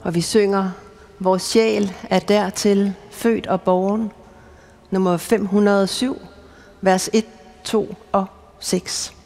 Og vi synger, vores sjæl er dertil født og borgen, nummer 507, vers 1, 2 og 6.